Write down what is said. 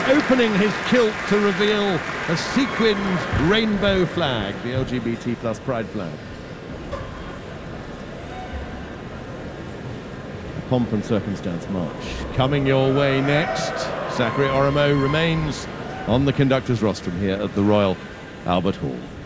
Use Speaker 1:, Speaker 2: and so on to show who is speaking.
Speaker 1: opening his kilt to reveal a sequined rainbow flag, the LGBT plus pride flag. A pomp and circumstance march coming your way next. Zachary Oromo remains on the conductor's rostrum here at the Royal Albert Hall.